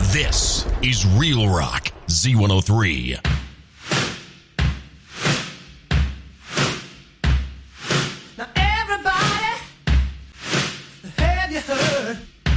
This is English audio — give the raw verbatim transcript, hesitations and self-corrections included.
This is Real Rock Z one oh three.